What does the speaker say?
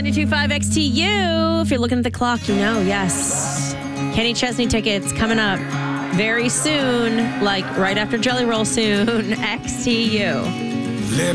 92.5 XTU. If you're looking at the clock, you know, yes. Kenny Chesney tickets coming up very soon, like right after Jelly Roll soon. XTU.